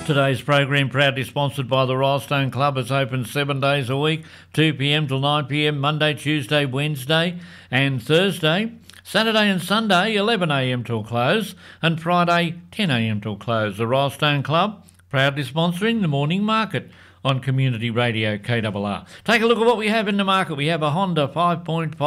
Today's program proudly sponsored by the Rylestone Club. It's open 7 days a week, 2 p.m. till 9 p.m, Monday, Tuesday, Wednesday and Thursday. Saturday and Sunday, 11 a.m. till close, and Friday, 10 a.m. till close. The Rylestone Club proudly sponsoring the morning market on Community Radio KRR. Take a look at what we have in the market. We have a Honda 5.5